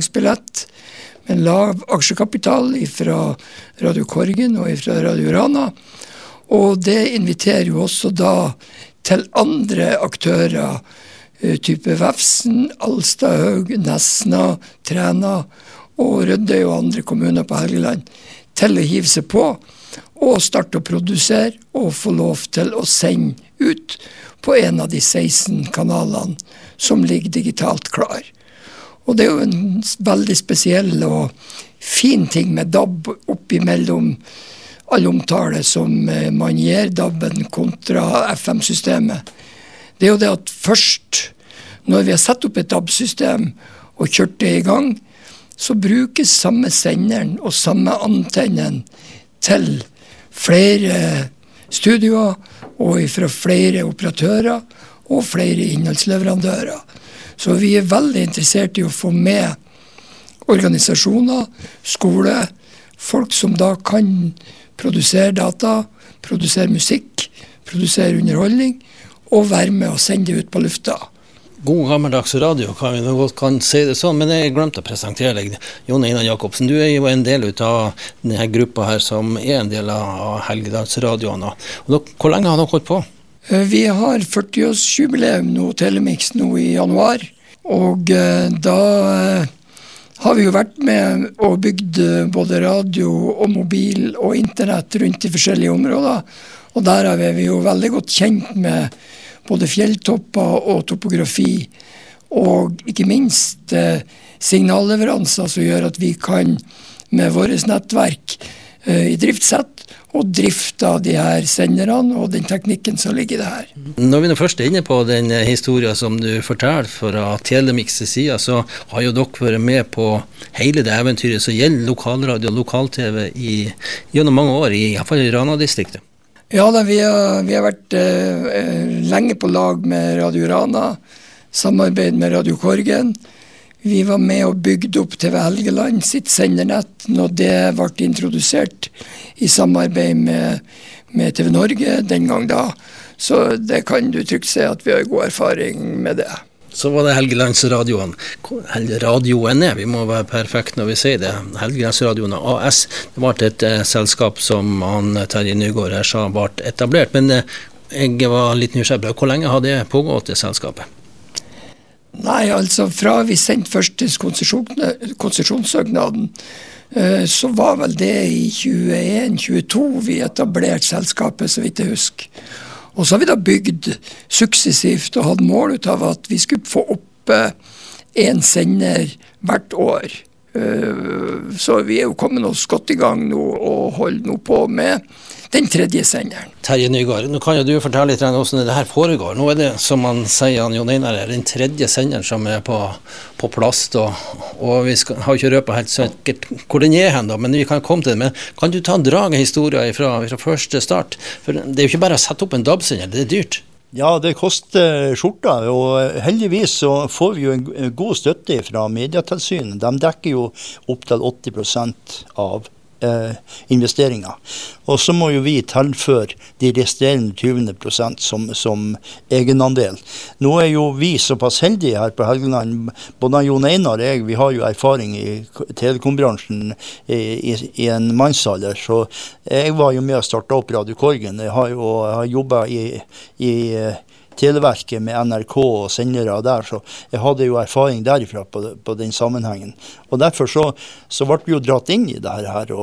avgangsbillett med en lav aksjekapital fra Radio Korgen og fra Radio Rana. Og det inviterer jo også da til andre aktører, type Vefsn, Alstahaug, Nesna, Træna og Rødøy og andre kommuner på Helgeland, til å hive seg på og starte å produsere og få lov til å sende ut på en av de 16 kanalene som ligger digitalt klar. Og det er jo en veldig spesiell og fin ting med DAB oppimellom all omtale som man gir DAB-en kontra FM-systemet. Det er jo det at først, når vi har satt opp et DAB-system og kjørt det i gang, så brukes samme senderen og samme antennen til flere studioer og fra flere operatører og flere innholdsleverandører. Så vi er veldig interessert i å få med organisasjoner, skole, folk som da kan produsere data, produsere musikk, produsere underholdning og være med og sende det ut på lufta. God gammeldags radio, kan vi godt kan si det sånn, men jeg glemte å presentere deg. Jon Einar Jacobsen, du er jo en del av denne gruppa her som er en del av Helgelandsradioen. Hvor lenge har dere holdt på? Vi har 40-årsjubileum nå, Telemix nå i januar, og da har vi jo vært med og bygd både radio og mobil og internett rundt i forskjellige områder, og der er vi jo veldig godt kjent med både fjelltopper og topografi, og ikke minst signalleveranser som gjør at vi kan med vårt nettverk i driftssett og drifte de her senderne og den teknikken som ligger i det her. Når vi nå først er inne på den historien som du forteller fra Telemix' side, så har jo dere vært med på hele det eventyret som gjelder lokalradio og lokal-TV gjennom mange år, i hvert fall i Rana-distriktet. Ja, vi har vært lenge på lag med Radio Rana, samarbeid med Radio Korgen. Vi var med og bygde opp TV Helgeland sitt sendernett når det ble introdusert i samarbeid med TV Norge den gang da. Så det kan du trygt se at vi har god erfaring med det. Så var det Helgelandsradioen. Radioen vi må være perfekt når vi sier det. Helgelandsradioen AS, det var et selskap som Terje Nygaard her sa ble etablert, men jeg var litt nysgjerrig. Hvor lenge har det pågått det selskapet? Nei, altså fra vi sendte først til konsesjonssøknaden, så var vel det i 2021-2022 vi etablerte selskapet, så vidt jeg husker. Og så har vi da bygd suksessivt og hatt mål ut av at vi skulle få opp en sender hvert år. Så vi er jo kommet oss godt i gang nå og holder nå på med den tredje senderen. Terje Nygaard, nå kan jo du fortelle litt om hvordan det her foregår. Nå er det, som man sier, Jon Einar, den tredje senderen som er på plass, og vi har ikke røpet helt sikkert hvor den er hen, men vi kan komme til det. Men kan du ta en drag av historien fra første start? For det er jo ikke bare å sette opp en DAB-sender, det er dyrt. Ja, det koster skjorta, og heldigvis så får vi jo en god støtte fra Medietilsynet. De dekker jo opp til 80% av investeringer. Og så må jo vi tilføre de resterende 20% som egenandel. Nå er jo vi såpass heldige her på Helgeland, både Jon Einar og jeg, vi har jo erfaring i telekombransjen i en mannsalder, så jeg var jo med å starte opp Radio Korgen. Jeg har jobbet i Televerket med NRK og sendere der, så jeg hadde jo erfaring derifra på den sammenhengen. Og derfor så ble vi jo dratt inn i det her,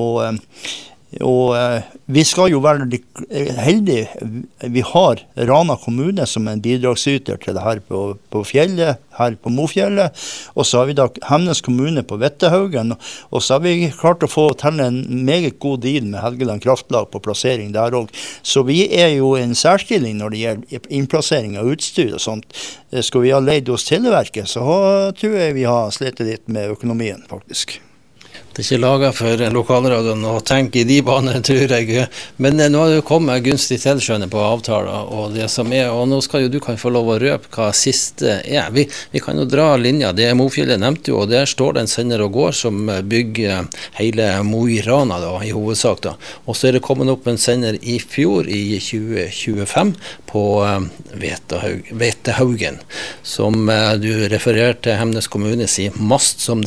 og vi skal jo være heldige. Vi har Rana kommune som en bidragsyter til det her på fjellet, her på Mofjellet, og så har vi da Hemnes kommune på Vettehaugen, og så har vi klart å få til en meget god deal med Helgeland Kraftlag på plassering der også. Så vi er jo i en særstilling når det gjelder innplassering av utstyr og sånt. Skal vi ha leid hos Televerket, så tror jeg vi har slettet litt med økonomien faktisk. Det er ikke laget for lokalradioen å tenke i de banene, tror jeg. Men nå har det kommet gunstig tilskjønne på avtaler, og det som er, og nå skal jo du kan få lov å røpe hva siste er. Vi kan jo dra linja, det er Mofjellet nevnte jo, og der står det en sender og går som bygger hele Mo i Rana da, i hovedsak da. Og så er det kommet opp en sender i fjor, i 2025, på Vettehaugen, som du refererte til Hemnes kommune, sier mast som